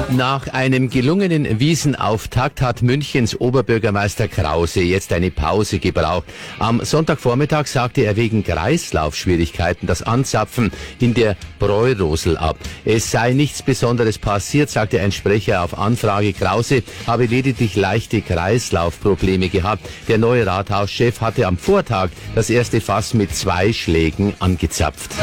Nach einem gelungenen Wiesenauftakt hat Münchens Oberbürgermeister Krause jetzt eine Pause gebraucht. Am Sonntagvormittag sagte er wegen Kreislaufschwierigkeiten das Anzapfen in der Bräurosel ab. Es sei nichts Besonderes passiert, sagte ein Sprecher auf Anfrage. Krause habe lediglich leichte Kreislaufprobleme gehabt. Der neue Rathauschef hatte am Vortag das erste Fass mit 2 Schlägen angezapft.